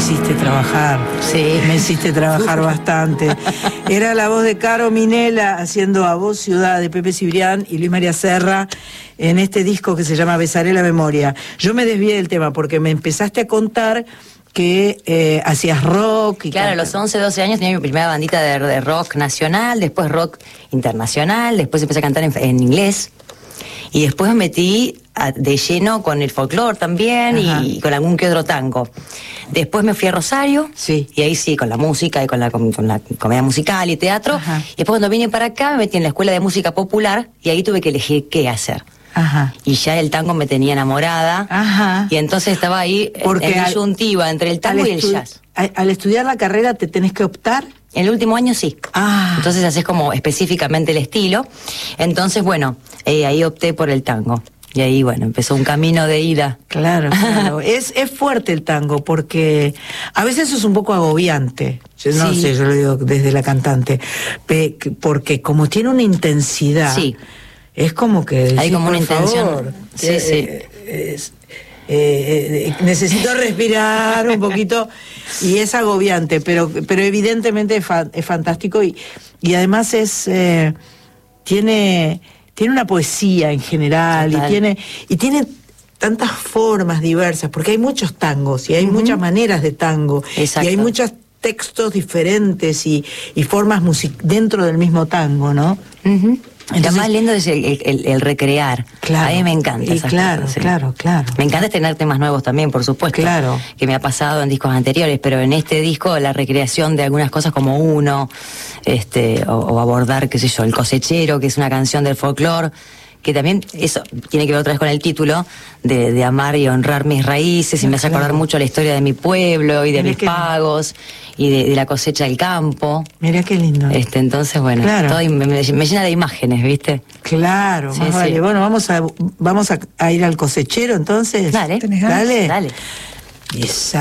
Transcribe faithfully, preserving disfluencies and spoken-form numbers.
hiciste trabajar. Sí. Me hiciste trabajar bastante. Era la voz de Caro Minela haciendo A Voz Ciudad de Pepe Cibrián y Luis María Serra en este disco que se llama Besaré la Memoria. Yo me desvié del tema porque me empezaste a contar que eh, hacías rock. Y claro, a los once, doce años tenía mi primera bandita de, de rock nacional, después rock internacional, después empecé a cantar en, en inglés. Y después me metí a, de lleno con el folclore también y, y con algún que otro tango. Después me fui a Rosario, sí. Y ahí sí, con la música y con la, con, con la comedia musical y teatro. Ajá. Y después cuando vine para acá me metí en la Escuela de Música Popular y ahí tuve que elegir qué hacer. Ajá. Y ya el tango me tenía enamorada. Ajá. Y entonces estaba ahí porque en disyuntiva entre el tango y el jazz. Al, al estudiar la carrera te tenés que optar. En el último año sí. Ah. Entonces haces como específicamente el estilo. Entonces, bueno, eh, ahí opté por el tango. Y ahí, bueno, empezó un camino de ida. Claro, claro. es, es fuerte el tango porque a veces es un poco agobiante. Yo no sí. sé, yo lo digo desde la cantante. Pe, porque como tiene una intensidad, sí. es como que... Decir, hay como una intención. Favor, sí, que, sí. Eh, es, Eh, eh, necesito respirar un poquito y es agobiante, pero pero evidentemente es, fa, es fantástico y, y además es eh, tiene tiene una poesía en general. Total. y tiene y tiene tantas formas diversas porque hay muchos tangos y hay uh-huh. muchas maneras de tango. Exacto. Y hay muchos textos diferentes y, y formas music dentro del mismo tango, ¿no? Uh-huh. Entonces, lo más lindo es el, el, el recrear. Claro, a mí me encanta. Y claro, cosas, sí. claro, claro. Me encanta tener temas nuevos también, por supuesto. Claro. Que me ha pasado en discos anteriores, pero en este disco la recreación de algunas cosas como Uno, este, o, o abordar, qué sé yo, El Cosechero, que es una canción del folclore, que también eso tiene que ver otra vez con el título de, de amar y honrar mis raíces, y me hace acordar claro. mucho la historia de mi pueblo y de Mirá mis pagos y de, de la cosecha del campo. Mira qué lindo. Este, entonces, bueno, claro. todo me, me, me llena de imágenes, ¿viste? Claro, sí, más sí. vale. Bueno, vamos a vamos a, a ir al cosechero entonces. Dale. ¿Tenés ganas? Dale. Dale. Esa